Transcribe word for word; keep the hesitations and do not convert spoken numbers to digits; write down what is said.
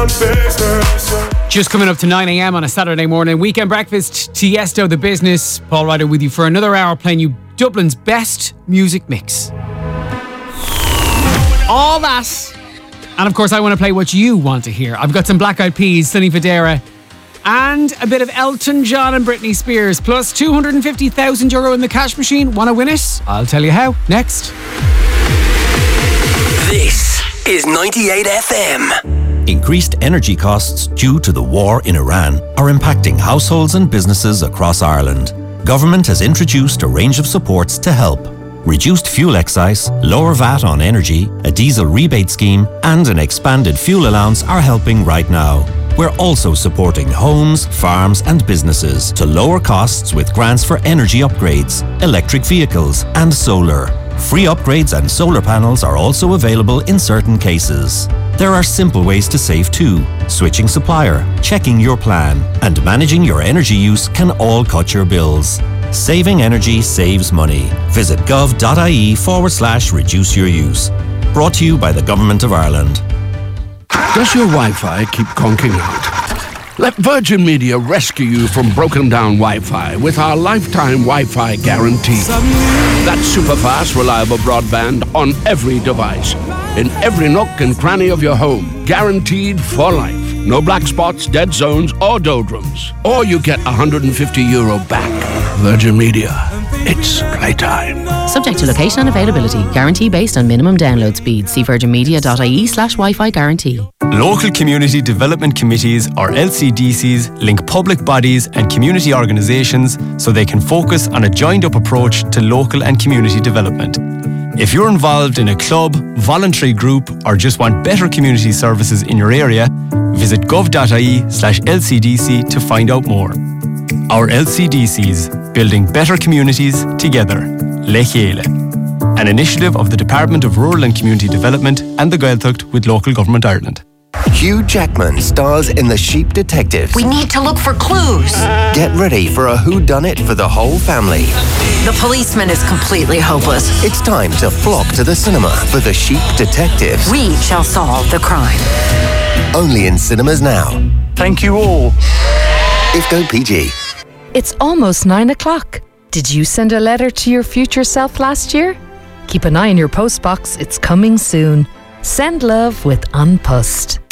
on business. Just coming up to nine a.m. on a Saturday morning. Weekend breakfast, Tiesto, The Business. Paul Ryder with you for another hour, playing you Dublin's best music mix. All that. And of course, I want to play what you want to hear. I've got some Black Eyed Peas, Sonny Fodera, and a bit of Elton John and Britney Spears, plus two hundred fifty thousand euro in the cash machine. Want to win it? I'll tell you how. Next. This is ninety-eight F M. Increased energy costs due to the war in Iran are impacting households and businesses across Ireland. Government has introduced a range of supports to help. Reduced fuel excise, lower V A T on energy, a diesel rebate scheme, and an expanded fuel allowance are helping right now. We're also supporting homes, farms, and businesses to lower costs with grants for energy upgrades, electric vehicles, and solar. Free upgrades and solar panels are also available in certain cases. There are simple ways to save too. Switching supplier, checking your plan, and managing your energy use can all cut your bills. Saving energy saves money. Visit gov.ie forward slash reduce your use. Brought to you by the Government of Ireland. Does your Wi-Fi keep conking out? Let Virgin Media rescue you from broken down Wi-Fi with our lifetime Wi-Fi guarantee. That's super fast, reliable broadband on every device, in every nook and cranny of your home, guaranteed for life. No black spots, dead zones, or doldrums. Or you get one hundred fifty euro back. Virgin Media. It's playtime. Subject to location and availability. Guarantee based on minimum download speed. See virginmedia.ie slash Wi-Fi guarantee. Local community development committees, or L C D Cs, link public bodies and community organisations so they can focus on a joined-up approach to local and community development. If you're involved in a club, voluntary group, or just want better community services in your area, visit gov.ie slash LCDC to find out more. Our L C D Cs, building better communities together. Lechiele, an initiative of the Department of Rural and Community Development and the Gaeltacht with Local Government Ireland. Hugh Jackman stars in The Sheep Detectives. We need to look for clues. Get ready for a whodunit for the whole family. The policeman is completely hopeless. It's time to flock to the cinema for The Sheep Detectives. We shall solve the crime. Only in cinemas now. Thank you all. Ifco P G. It's almost nine o'clock. Did you send a letter to your future self last year? Keep an eye on your postbox. It's coming soon. Send love with An Post.